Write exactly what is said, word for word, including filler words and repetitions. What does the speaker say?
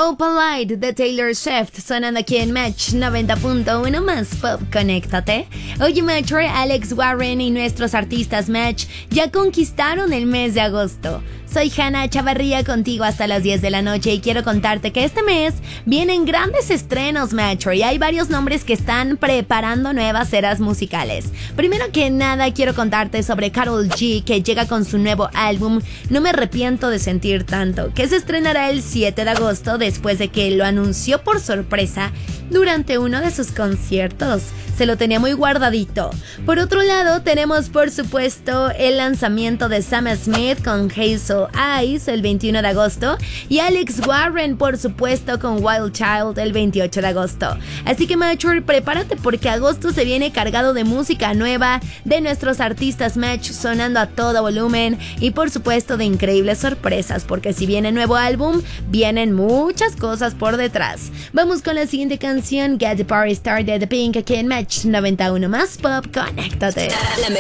Open Light de Taylor Swift sonando aquí en Match noventa punto uno más Pop, conéctate. Oye Match, Alex Warren y nuestros artistas Match ya conquistaron el mes de agosto. Soy Hannah Chavarría contigo hasta las diez de la noche y quiero contarte que este mes vienen grandes estrenos, Metro, y hay varios nombres que están preparando nuevas eras musicales. Primero que nada quiero contarte sobre Karol G, que llega con su nuevo álbum No me arrepiento de sentir tanto, que se estrenará el siete de agosto después de que lo anunció por sorpresa durante uno de sus conciertos. Se lo tenía muy guardadito. Por otro lado, tenemos por supuesto el lanzamiento de Sam Smith con Hazel Eyes el veintiuno de agosto y Alex Warren por supuesto con Wild Child el veintiocho de agosto. Así que Mature, prepárate porque agosto se viene cargado de música nueva, de nuestros artistas Match sonando a todo volumen y por supuesto de increíbles sorpresas, porque si viene nuevo álbum, vienen muchas cosas por detrás. Vamos con la siguiente canción, Get the Party Started de Pink, aquí en Match noventa y uno más Pop, conéctate. La